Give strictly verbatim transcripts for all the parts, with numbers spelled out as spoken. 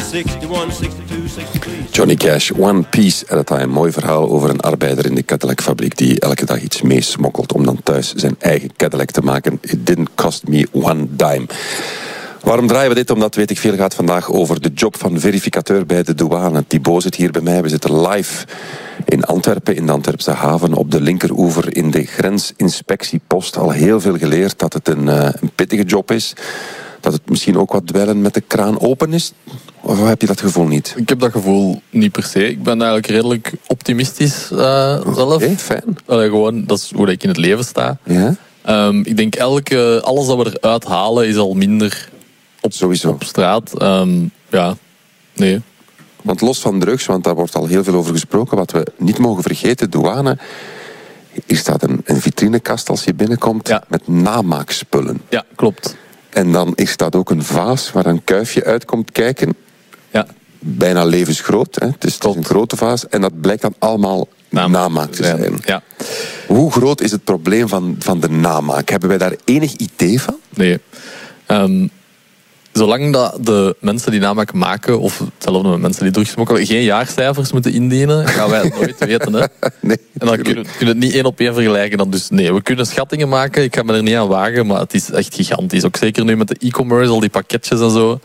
Johnny Cash, One Piece at a Time. Mooi verhaal over een arbeider in de Cadillac-fabriek die elke dag iets meesmokkelt om dan thuis zijn eigen Cadillac te maken. It didn't cost me one dime. Waarom draaien we dit? Omdat Weet ik Veel gaat vandaag over de job van verificateur bij de douane. Thibaut zit hier bij mij. We zitten live in Antwerpen, in de Antwerpse haven, op de linkeroever in de grensinspectiepost. Al heel veel geleerd dat het een, uh, een pittige job is. Dat het misschien ook wat dweilen met de kraan open is. Of heb je dat gevoel niet? Ik heb dat gevoel niet per se. Ik ben eigenlijk redelijk optimistisch uh, zelf. Oké, fijn. Uh, gewoon, dat is hoe ik in het leven sta. Ja? Um, ik denk elke, alles dat we eruit halen is al minder op, Sowieso. op straat. Um, ja, nee. Want los van drugs, want daar wordt al heel veel over gesproken, wat we niet mogen vergeten, douane. Hier staat een, een vitrinekast als je binnenkomt, ja, met namaakspullen. Ja, klopt. En dan is dat ook een vaas waar een kuifje uitkomt kijken. Ja. Bijna levensgroot. Hè? Het, is, het is een grote vaas. En dat blijkt dan allemaal namaak, namaak te zijn. Ja. Hoe groot is het probleem van, van de namaak? Hebben wij daar enig idee van? Nee. Um, zolang dat de mensen die namaak maken, of hetzelfde met mensen die drugs smokkelen, geen jaarcijfers moeten indienen, gaan wij het nooit weten. Hè? Nee, en dan kunnen we kunnen het niet één op één vergelijken. Dan dus nee, we kunnen schattingen maken. Ik ga me er niet aan wagen, maar het is echt gigantisch. Ook zeker nu met de e-commerce, al die pakketjes en zo.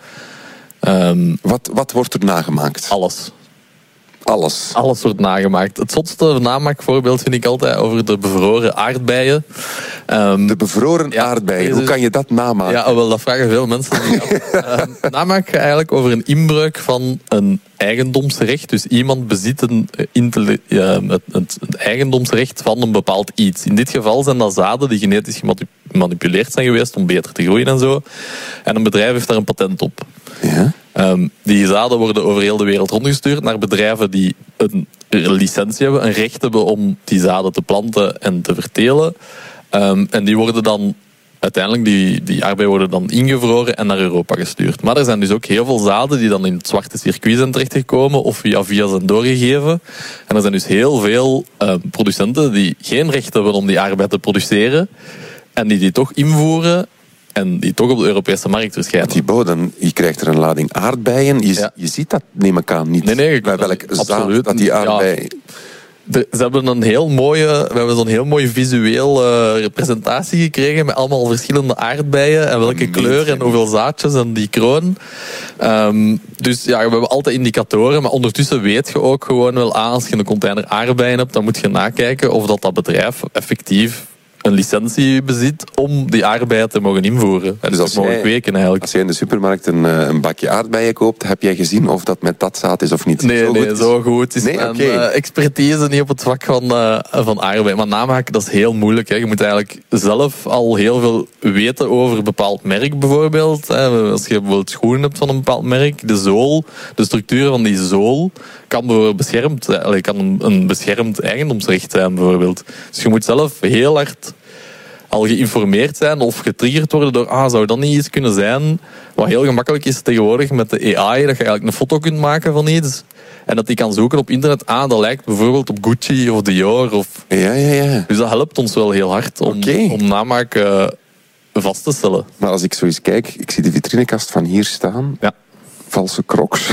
Um, wat, wat wordt er nagemaakt? Alles. Alles? Alles wordt nagemaakt. Het zotste namaakvoorbeeld vind ik altijd over de bevroren aardbeien. Um, de bevroren ja, aardbeien, hoe kan je dat namaken? Ja, wel, dat vragen veel mensen. uh, namaak gaat eigenlijk over een inbreuk van een eigendomsrecht. Dus iemand bezit een, uh, het, het, het eigendomsrecht van een bepaald iets. In dit geval zijn dat zaden die genetisch gemanipuleerd zijn geweest om beter te groeien en zo. En een bedrijf heeft daar een patent op. Ja? Um, die zaden worden over heel de wereld rondgestuurd naar bedrijven die een licentie hebben, een recht hebben om die zaden te planten en te vertelen. Um, en die worden dan uiteindelijk, die, die aardbeien worden dan ingevroren en naar Europa gestuurd. Maar er zijn dus ook heel veel zaden die dan in het zwarte circuit zijn terechtgekomen of via via zijn doorgegeven. En er zijn dus heel veel um, producenten die geen recht hebben om die aardbei te produceren en die die toch invoeren en die toch op de Europese markt verschijnen. Thibaut, dan, je krijgt er een lading aardbeien. Je, ja. je ziet dat, neem ik aan, niet. Nee, nee, bij welk absoluut, zaad dat die aardbei... Ja. De, ze hebben een heel mooie, we hebben zo'n heel mooie visuele uh, presentatie gekregen met allemaal verschillende aardbeien en welke kleur en hoeveel zaadjes en die kroon. Um, dus ja, we hebben altijd indicatoren, maar ondertussen weet je ook gewoon wel aan, als je een container aardbeien hebt, dan moet je nakijken of dat, dat bedrijf effectief een licentie bezit om die aardbeien te mogen invoeren. En dus als mogen kweken eigenlijk. Als jij in de supermarkt een, een bakje aardbeien koopt, heb jij gezien of dat met dat zaad is of niet? Nee, zo nee, goed zo goed is nee, mijn okay. uh, expertise niet op het vlak van, uh, van aardbeien. Maar namaken, dat is heel moeilijk. Hè. Je moet eigenlijk zelf al heel veel weten over een bepaald merk bijvoorbeeld. Hè. Als je bijvoorbeeld schoenen hebt van een bepaald merk, de zool, de structuur van die zool kan bijvoorbeeld beschermd, kan een, een beschermd eigendomsrecht zijn bijvoorbeeld. Dus je moet zelf heel hard al geïnformeerd zijn of getriggerd worden door, ah, zou dat niet iets kunnen zijn wat heel gemakkelijk is tegenwoordig met de A I, dat je eigenlijk een foto kunt maken van iets en dat die kan zoeken op internet, ah, dat lijkt bijvoorbeeld op Gucci of Dior. Of... Ja, ja, ja. Dus dat helpt ons wel heel hard om, okay. om namaak uh, vast te stellen. Maar als ik zo eens kijk, ik zie de vitrinekast van hier staan. Ja. Valse crocs.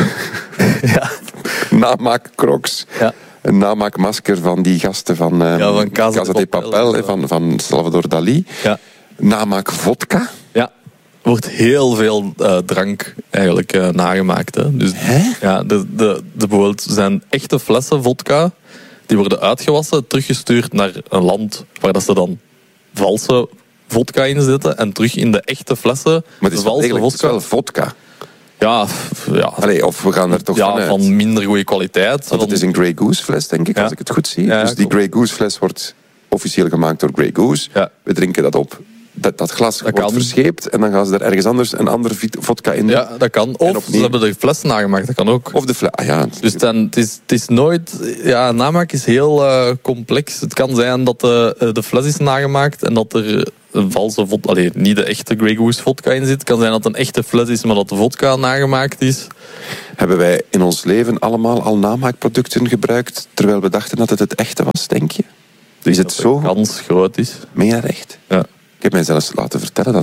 Ja. Namaak crocs. Ja. Een namaakmasker van die gasten van, um, ja, van Casa, Casa de Papel, Papel he, van, van Salvador Dali. Ja. Namaak vodka. Ja, er wordt heel veel uh, drank eigenlijk uh, nagemaakt. Hè. Dus, ja, de, de, de, bijvoorbeeld zijn echte flessen vodka, die worden uitgewassen, teruggestuurd naar een land waar dat ze dan valse vodka in zetten en terug in de echte flessen. Maar het is, wel, vodka. Het is wel vodka. Ja, ja. Allee, of we gaan er toch ja, vanuit. Van minder goede kwaliteit. Want het is een Grey Goose fles, denk ik, ja. als ik het goed zie. Ja, dus die klopt. Grey Goose fles wordt officieel gemaakt door Grey Goose. Ja. We drinken dat op. Dat, dat glas dat wordt kan. verscheept en dan gaan ze er ergens anders een andere vodka in doen. Ja, dat kan. Of ze hebben de fles nagemaakt, dat kan ook. Of de fles, ah, ja. Dus dan, het, is, het is nooit... Ja, namaak is heel uh, complex. Het kan zijn dat de, de fles is nagemaakt en dat er een valse vodka... Allee, niet de echte Grey Goose vodka in zit. Het kan zijn dat het een echte fles is, maar dat de vodka nagemaakt is. Hebben wij in ons leven allemaal al namaakproducten gebruikt, terwijl we dachten dat het het echte was, denk je? Is het dat zo? de kans groot is. Meen je dat echt? Ja. Ik heb mij zelfs laten vertellen dat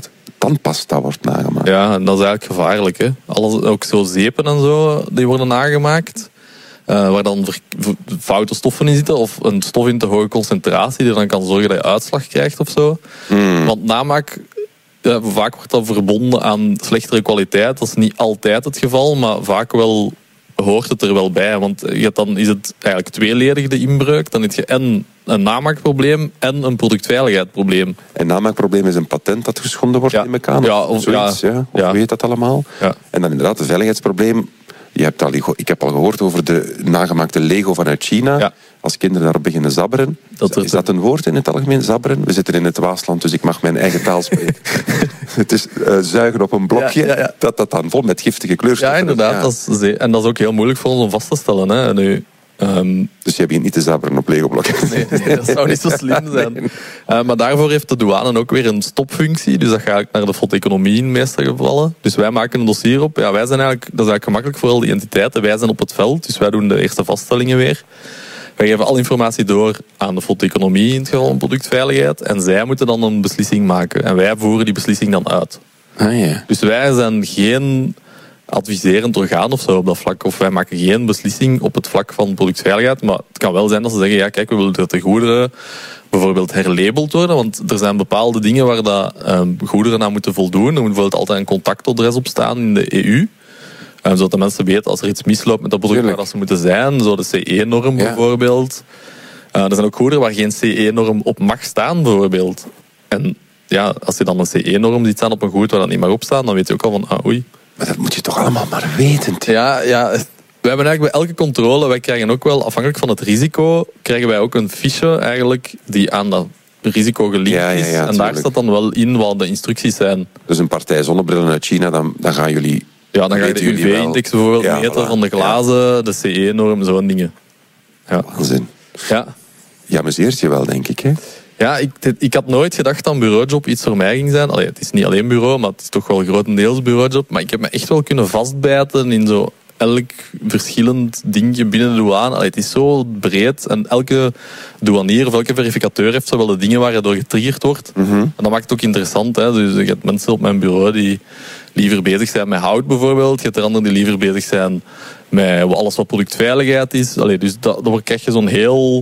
tandpasta wordt nagemaakt. Ja, en dat is eigenlijk gevaarlijk. Hè? Alles, ook zo zeepen en zo, die worden nagemaakt. Uh, waar dan ver, ver, foute stoffen in zitten. Of een stof in te hoge concentratie. Die dan kan zorgen dat je uitslag krijgt of zo. Mm. Want namaak, ja, vaak wordt dat verbonden aan slechtere kwaliteit. Dat is niet altijd het geval. Maar vaak wel hoort het er wel bij. Want je, dan is het eigenlijk tweeledig de inbreuk. Dan heb je en een namaakprobleem en een productveiligheidsprobleem. Een namaakprobleem is een patent dat geschonden wordt ja. in elkaar? Ja, of, zoiets, ja. Ja? Of ja. weet je dat allemaal? Ja. En dan inderdaad, het veiligheidsprobleem. Je hebt al, ik heb al gehoord over de nagemaakte Lego vanuit China. Ja. Als kinderen daarop beginnen zabberen. Dat is dat een woord in het algemeen, zabberen? We zitten in het Waasland, dus ik mag mijn eigen taal spreken. Het is uh, zuigen op een blokje, ja, ja, ja. dat dat dan vol met giftige kleurstoffen. Ja, inderdaad. Ja. Dat is, en dat is ook heel moeilijk voor ons om vast te stellen. Hè. Nu, um... Dus je begint niet te zabberen op Lego-blokjes. Nee, nee, dat zou niet zo slim zijn. Nee. Uh, maar daarvoor heeft de douane ook weer een stopfunctie. Dus dat gaat eigenlijk naar de foteconomie in meeste gevallen. Dus wij maken een dossier op. Ja, wij zijn eigenlijk, dat is eigenlijk gemakkelijk voor al die entiteiten. Wij zijn op het veld, dus wij doen de eerste vaststellingen weer. Wij geven al informatie door aan de foteconomie in het geval van productveiligheid. En zij moeten dan een beslissing maken. En wij voeren die beslissing dan uit. Ah, ja. Dus wij zijn geen adviserend orgaan of zo op dat vlak. Of wij maken geen beslissing op het vlak van productveiligheid. Maar het kan wel zijn dat ze zeggen, ja kijk, we willen dat de goederen bijvoorbeeld herlabeld worden. Want er zijn bepaalde dingen waar dat, um, goederen aan moeten voldoen. Er moet bijvoorbeeld altijd een contactadres op staan in de E U. Um, zodat de mensen weten als er iets misloopt met dat product waar dat ze moeten zijn. Zo de C E-norm ja. bijvoorbeeld. Uh, er zijn ook goederen waar geen C E-norm op mag staan bijvoorbeeld. En ja, als je dan een C E-norm ziet staan op een goed waar dat niet mag opstaan, dan weet je ook al van, ah oei. Maar dat moet je toch allemaal maar weten. Ja, ja, we hebben eigenlijk bij elke controle, wij krijgen ook wel, afhankelijk van het risico, krijgen wij ook een fiche eigenlijk die aan dat risico gelinkt ja, ja, ja, is. En tuurlijk. Daar staat dan wel in wat de instructies zijn. Dus een partij zonnebrillen uit China, dan, dan gaan jullie... Ja, dan ga je de U V-index bijvoorbeeld ja, meten voilà. van de glazen, ja. de C E-norm, zo'n dingen. Ja. Waanzin. Ja. Je amuseert je wel, denk ik, hè? Ja, ik, ik had nooit gedacht dat een bureaujob iets voor mij ging zijn. Allee, het is niet alleen bureau, maar het is toch wel grotendeels bureaujob. Maar ik heb me echt wel kunnen vastbijten in zo elk verschillend dingetje binnen de douane. Allee, het is zo breed. En elke douanier of elke verificateur heeft zo wel de dingen waar je door getriggerd wordt. Mm-hmm. En dat maakt het ook interessant. Hè? Dus je hebt mensen op mijn bureau die liever bezig zijn met hout bijvoorbeeld. Je hebt er anderen die liever bezig zijn met alles wat productveiligheid is. Allee, dus dat, dan krijg je zo'n heel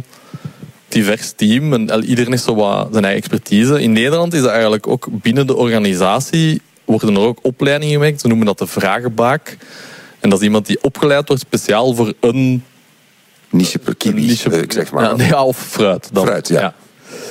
divers team. En iedereen heeft zo wat zijn eigen expertise. In Nederland is dat eigenlijk ook binnen de organisatie worden er ook opleidingen gemaakt. Ze noemen dat de vragenbaak. En dat is iemand die opgeleid wordt speciaal voor een niche per kiwi, niche, ik zeg maar. Ja, nee, of fruit. Dan. Fruit, ja. ja.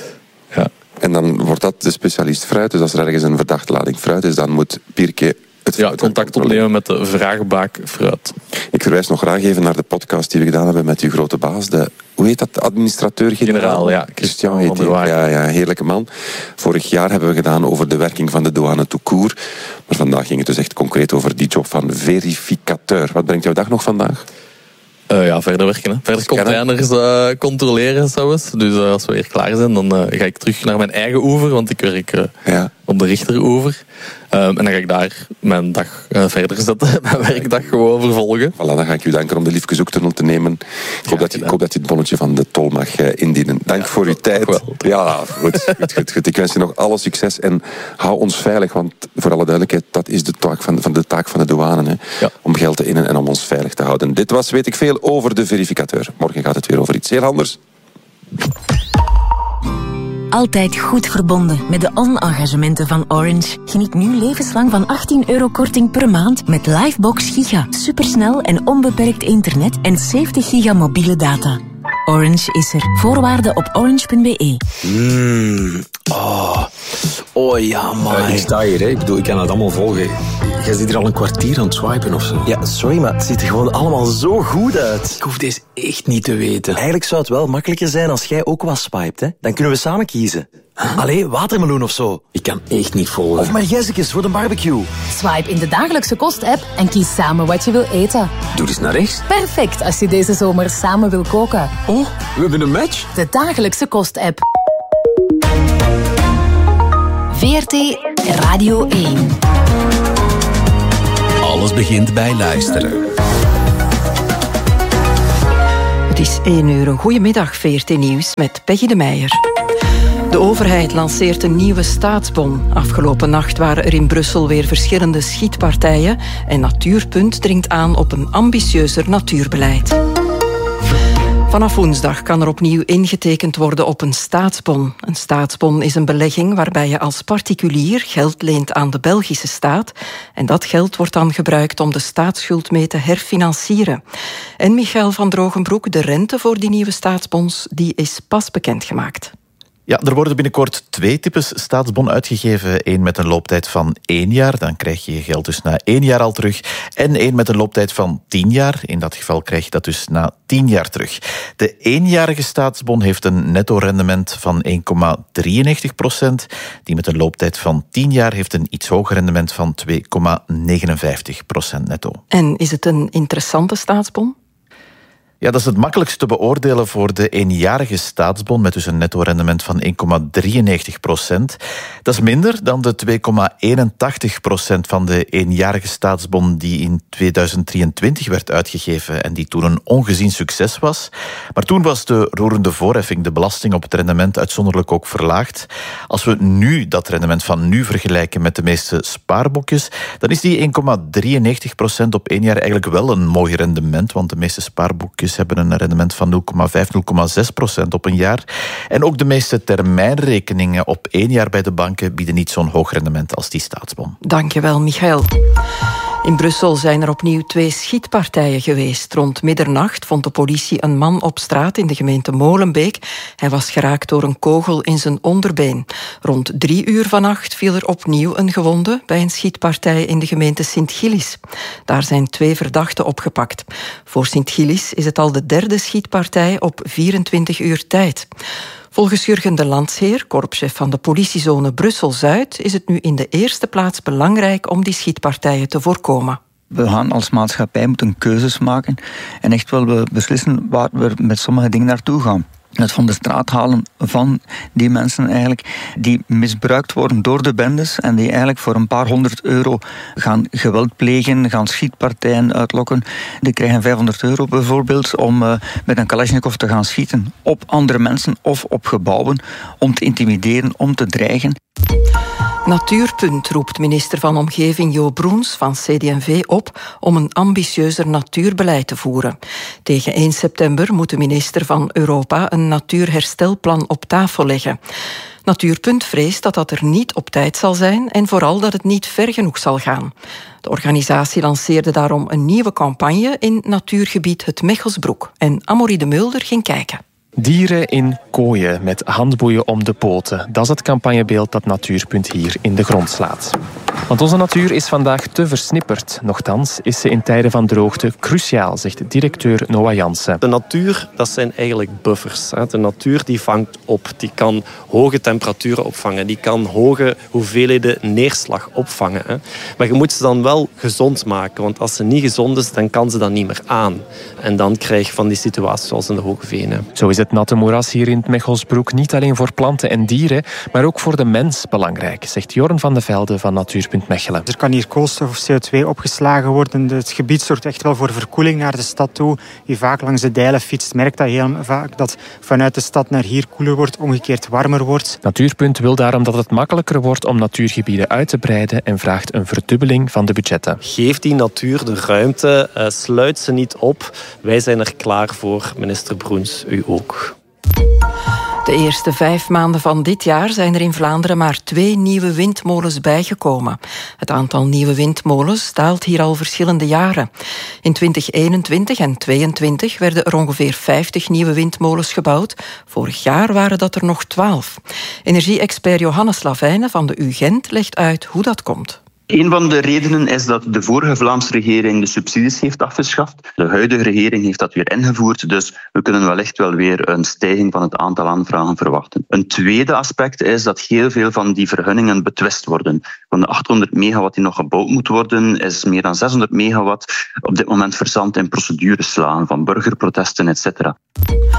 ja. En dan wordt dat de specialist fruit. Dus als er ergens een verdachte lading fruit is, dan moet Pierke het ja, contact opnemen met de vraagbaak fruit. Ik verwijs nog graag even naar de podcast die we gedaan hebben met uw grote baas. De, hoe heet dat? Administrateur-generaal? Generaal, ja. Christian heet hij. Ja, ja, heerlijke man. Vorig jaar hebben we gedaan over de werking van de douane tout court. Maar vandaag ging het dus echt concreet over die job van verificateur. Wat brengt jouw dag nog vandaag? Uh, ja, verder werken. Hè. Verder containers uh, controleren zelfs. Dus uh, als we weer klaar zijn, dan uh, ga ik terug naar mijn eigen oever. Want ik werk uh, ja. op de Richteroever. Um, en dan ga ik daar mijn dag uh, verder zetten. Mijn werkdag gewoon vervolgen. Voilà, dan ga ik u danken om de liefke zoektunnel te nemen. Ik hoop, dat je, ik hoop dat je het bonnetje van de tol mag uh, indienen. Dank ja, voor uw tijd. Wel. Ja, goed, goed, goed, goed. Ik wens je nog alle succes. En hou ons veilig. Want voor alle duidelijkheid, dat is de taak van, van, de, taak van de douane. Hè, ja. Om geld te innen en om ons veilig te houden. Dit was Weet ik Veel over de verificateur. Morgen gaat het weer over iets heel anders. Altijd goed verbonden met de on-engagementen van Orange. Geniet nu levenslang van achttien euro korting per maand met Livebox Giga. Supersnel en onbeperkt internet en zeventig giga mobiele data. Orange is er. Voorwaarden op orange punt b e. Mm, oh. oh ja, man. Uh, ik sta hier, hè. Ik bedoel, ik kan het allemaal volgen. Jij zit hier al een kwartier aan het swipen of zo. Ja, sorry, maar het ziet er gewoon allemaal zo goed uit. Ik hoef deze echt niet te weten. Eigenlijk zou het wel makkelijker zijn als jij ook wat swipet, hè. Dan kunnen we samen kiezen. Huh? Allee, watermeloen of zo. Ik kan echt niet volgen. Of margezekes voor de barbecue. Swipe in de dagelijkse kost-app en kies samen wat je wil eten. Doe eens naar rechts. Perfect als je deze zomer samen wil koken. Oh, we hebben een match. De dagelijkse kost-app. V R T Radio één. Alles begint bij luisteren. Het is één uur. Goedemiddag, V R T Nieuws met Peggy de Meijer. De overheid lanceert een nieuwe staatsbon. Afgelopen nacht waren er in Brussel weer verschillende schietpartijen en Natuurpunt dringt aan op een ambitieuzer natuurbeleid. Vanaf woensdag kan er opnieuw ingetekend worden op een staatsbon. Een staatsbon is een belegging waarbij je als particulier geld leent aan de Belgische staat. En dat geld wordt dan gebruikt om de staatsschuld mee te herfinancieren. En Michael van Drogenbroek, de rente voor die nieuwe staatsbons, die is pas bekendgemaakt. Ja, er worden binnenkort twee types staatsbon uitgegeven. Eén met een looptijd van één jaar, dan krijg je je geld dus na één jaar al terug. En één met een looptijd van tien jaar. In dat geval krijg je dat dus na tien jaar terug. De eenjarige staatsbon heeft een netto-rendement van één komma drieënnegentig procent. Die met een looptijd van tien jaar heeft een iets hoger rendement van twee komma negenenvijftig procent netto. En is het een interessante staatsbon? Ja, dat is het makkelijkst te beoordelen voor de eenjarige staatsbon met dus een netto-rendement van één komma drieënnegentig procent. Dat is minder dan de twee komma eenentachtig procent van de eenjarige staatsbon die in tweeduizend drieëntwintig werd uitgegeven en die toen een ongezien succes was. Maar toen was de roerende voorheffing, de belasting op het rendement, uitzonderlijk ook verlaagd. Als we nu dat rendement van nu vergelijken met de meeste spaarboekjes, dan is die één komma drieënnegentig procent op één jaar eigenlijk wel een mooi rendement, want de meeste spaarboekjes hebben een rendement van nul komma vijf, nul komma zes procent op een jaar. En ook de meeste termijnrekeningen op één jaar bij de banken bieden niet zo'n hoog rendement als die staatsbon. Dankjewel, Michael. In Brussel zijn er opnieuw twee schietpartijen geweest. Rond middernacht vond de politie een man op straat in de gemeente Molenbeek. Hij was geraakt door een kogel in zijn onderbeen. Rond drie uur vannacht viel er opnieuw een gewonde bij een schietpartij in de gemeente Sint-Gillis. Daar zijn twee verdachten opgepakt. Voor Sint-Gillis is het al de derde schietpartij op vierentwintig uur tijd. Volgens Jurgen de Landsheer, korpschef van de politiezone Brussel-Zuid, is het nu in de eerste plaats belangrijk om die schietpartijen te voorkomen. We gaan als maatschappij moeten keuzes maken en echt wel beslissen waar we met sommige dingen naartoe gaan. Het van de straat halen van die mensen eigenlijk die misbruikt worden door de bendes en die eigenlijk voor een paar honderd euro gaan geweld plegen, gaan schietpartijen uitlokken. Die krijgen vijfhonderd euro bijvoorbeeld om uh, met een Kalashnikov te gaan schieten op andere mensen of op gebouwen, om te intimideren, om te dreigen. Natuurpunt roept minister van Omgeving Jo Broens van C D en V op om een ambitieuzer natuurbeleid te voeren. Tegen één september moet de minister van Europa een natuurherstelplan op tafel leggen. Natuurpunt vreest dat dat er niet op tijd zal zijn en vooral dat het niet ver genoeg zal gaan. De organisatie lanceerde daarom een nieuwe campagne in natuurgebied Het Mechelsbroek. En Amorie de Mulder ging kijken. Dieren in kooien met handboeien om de poten. Dat is het campagnebeeld dat Natuurpunt hier in de grond slaat. Want onze natuur is vandaag te versnipperd. Nochtans is ze in tijden van droogte cruciaal, zegt directeur Noah Jansen. De natuur, dat zijn eigenlijk buffers. De natuur die vangt op. Die kan hoge temperaturen opvangen. Die kan hoge hoeveelheden neerslag opvangen. Maar je moet ze dan wel gezond maken. Want als ze niet gezond is, dan kan ze dat niet meer aan. En dan krijg je van die situaties zoals in de Hoge Venen. Zo is het natte moeras hier in het Mechelsbroek niet alleen voor planten en dieren, maar ook voor de mens belangrijk, zegt Jorn van de Velde van Natuurpunt Mechelen. Er kan hier koolstof of C O twee opgeslagen worden. Het gebied zorgt echt wel voor verkoeling naar de stad toe. Wie vaak langs de dijlen fietst, merkt dat heel vaak dat vanuit de stad naar hier koeler wordt, omgekeerd warmer wordt. Natuurpunt wil daarom dat het makkelijker wordt om natuurgebieden uit te breiden en vraagt een verdubbeling van de budgetten. Geef die natuur de ruimte, uh, sluit ze niet op. Wij zijn er klaar voor, minister Broens, u ook. De eerste vijf maanden van dit jaar zijn er in Vlaanderen maar twee nieuwe windmolens bijgekomen. Het aantal nieuwe windmolens daalt hier al verschillende jaren. In twintig eenentwintig en tweeëntwintig werden er ongeveer vijftig nieuwe windmolens gebouwd. Vorig jaar waren dat er nog twaalf. Energie-expert Johannes Lavijnen van de U Gent legt uit hoe dat komt. Een van de redenen is dat de vorige Vlaamse regering de subsidies heeft afgeschaft. De huidige regering heeft dat weer ingevoerd, dus we kunnen wellicht wel weer een stijging van het aantal aanvragen verwachten. Een tweede aspect is dat heel veel van die vergunningen betwist worden. Van de achthonderd megawatt die nog gebouwd moet worden, is meer dan zeshonderd megawatt op dit moment verzand in procedureslagen van burgerprotesten et cetera.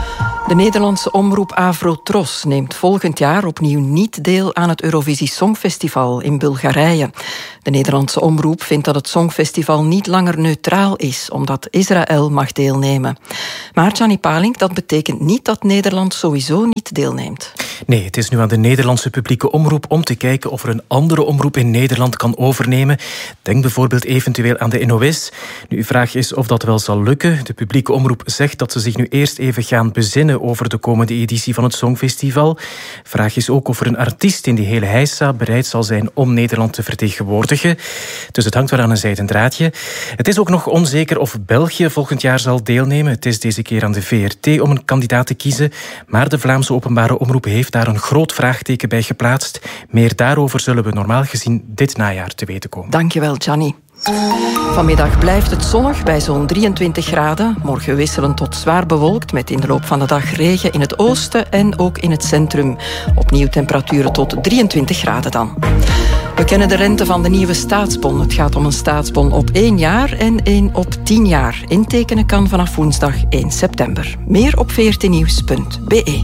De Nederlandse omroep Avrotros neemt volgend jaar opnieuw niet deel aan het Eurovisie Songfestival in Bulgarije. De Nederlandse omroep vindt dat het Songfestival niet langer neutraal is, omdat Israël mag deelnemen. Maar Gianni Palink, dat betekent niet dat Nederland sowieso niet deelneemt. Nee, het is nu aan de Nederlandse publieke omroep om te kijken of er een andere omroep in Nederland kan overnemen. Denk bijvoorbeeld eventueel aan de N O S. Nu, uw vraag is of dat wel zal lukken. De publieke omroep zegt dat ze zich nu eerst even gaan bezinnen over de komende editie van het Songfestival. Vraag is ook of er een artiest in die hele heisa bereid zal zijn om Nederland te vertegenwoordigen. Dus het hangt wel aan een zijden draadje. Het is ook nog onzeker of België volgend jaar zal deelnemen. Het is deze keer aan de V R T om een kandidaat te kiezen. Maar de Vlaamse openbare omroep heeft daar een groot vraagteken bij geplaatst. Meer daarover zullen we normaal gezien dit najaar te weten komen. Dankjewel, Gianni. Vanmiddag blijft het zonnig bij zo'n drieëntwintig graden. Morgen wisselend tot zwaar bewolkt met in de loop van de dag regen in het oosten en ook in het centrum. Opnieuw temperaturen tot drieëntwintig graden dan. We kennen de rente van de nieuwe staatsbon. Het gaat om een staatsbon op één jaar en één op tien jaar. Intekenen kan vanaf woensdag één september. Meer op v r t nieuws punt b e.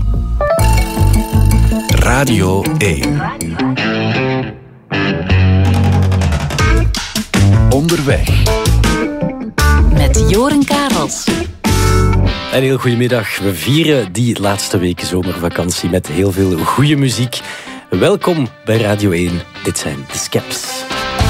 Radio één. Onderweg. Met Joren Karels. Een heel goedemiddag. We vieren die laatste weken zomervakantie met heel veel goede muziek. Welkom bij Radio één. Dit zijn de Skeps.